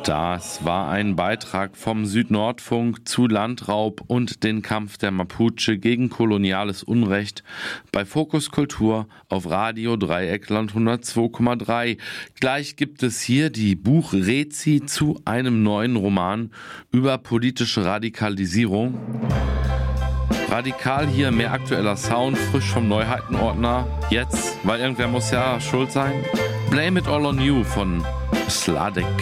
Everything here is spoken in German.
Das war ein Beitrag vom Südnordfunk zu Landraub und den Kampf der Mapuche gegen koloniales Unrecht bei Fokus Kultur auf Radio Dreieckland 102,3. Gleich gibt es hier die Buchrezi zu einem neuen Roman über politische Radikalisierung. Radikal hier, mehr aktueller Sound, frisch vom Neuheitenordner. Jetzt, weil irgendwer muss ja schuld sein. Blame It All on You von Sladek.